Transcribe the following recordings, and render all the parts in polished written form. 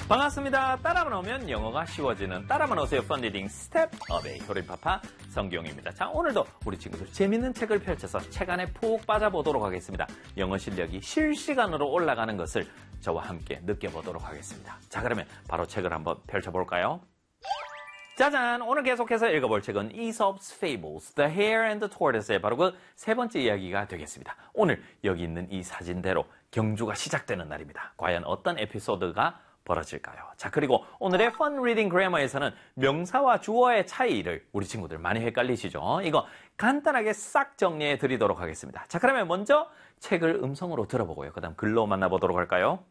반갑습니다. 따라만 오면 영어가 쉬워지는 따라만 오세요 펀리딩 스텝업의 효린파파 성경입니다. 자, 오늘도 우리 친구들 재밌는 책을 펼쳐서 책 안에 푹 빠져보도록 하겠습니다. 영어 실력이 실시간으로 올라가는 것을 저와 함께 느껴보도록 하겠습니다. 자, 그러면 바로 책을 한번 펼쳐볼까요? 짜잔! 오늘 계속해서 읽어볼 책은 Aesop's Fables, The Hare and the Tortoise의 바로 그 세 번째 이야기가 되겠습니다. 오늘 여기 있는 이 사진대로 경주가 시작되는 날입니다. 과연 어떤 에피소드가 벌어질까요? 자, 그리고 오늘의 Fun Reading Grammar에서는 명사와 주어의 차이를 우리 친구들 많이 헷갈리시죠? 이거 간단하게 싹 정리해 드리도록 하겠습니다. 자, 그러면 먼저 책을 음성으로 들어보고요. 그 다음 글로 만나보도록 할까요?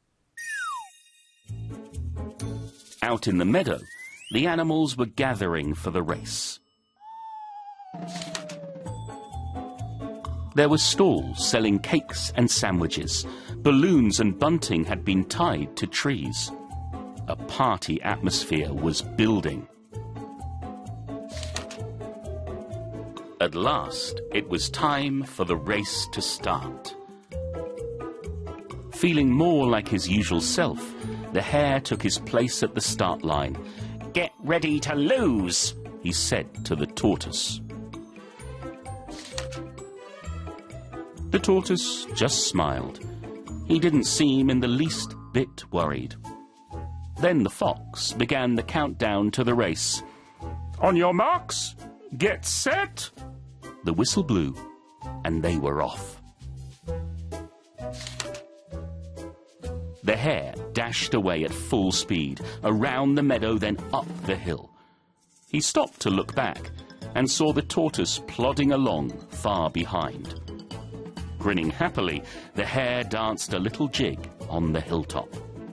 Out in the meadow, the animals were gathering for the race. There were stalls selling cakes and sandwiches. Balloons and bunting had been tied to trees. A party atmosphere was building. At last, it was time for the race to start. Feeling more like his usual self, the hare took his place at the start line. "Get ready to lose," he said to the tortoise. The tortoise just smiled. He didn't seem in the least bit worried. Then the fox began the countdown to the race. "On your marks, get set!" The whistle blew, and they were off. The hare dashed away at full speed, around the meadow, then up the hill. He stopped to look back and saw the tortoise plodding along far behind. Grinning happily, the hare danced a little jig on the hilltop.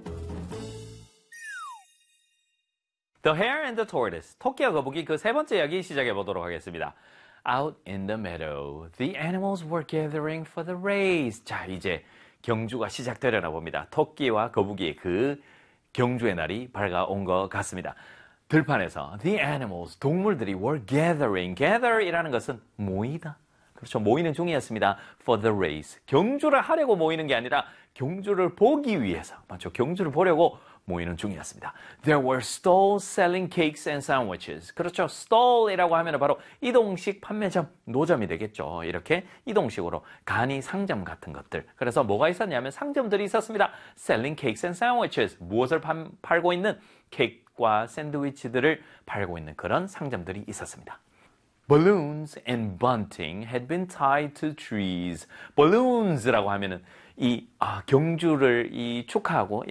The Hare and the Tortoise, 토끼와 거북이 그 세 번째 이야기 시작해 보도록 하겠습니다. Out in the meadow, the animals were gathering for the race. 자, 이제 경주가 시작되려나 봅니다. 토끼와 거북이의 그 경주의 날이 밝아온 것 같습니다. 들판에서 the animals, 동물들이 were gathering. gather이라는 것은 모이다. 그렇죠. 모이는 중이었습니다. For the race. 경주를 하려고 모이는 게 아니라 경주를 보기 위해서. 맞죠. 경주를 보려고 모이는 중이었습니다. There were stalls selling cakes and sandwiches. 그렇죠. stall이라고 하면 바로 이동식 판매점, 노점이 되겠죠. 이렇게 이동식으로 간이 상점 같은 것들. 그래서 뭐가 있었냐면 상점들이 있었습니다. Selling cakes and sandwiches. 무엇을 팔고 있는 케이크와 샌드위치들을 팔고 있는 그런 상점들이 있었습니다. Balloons and bunting had been tied to trees. Balloons라고 하면은 경주를 축하하고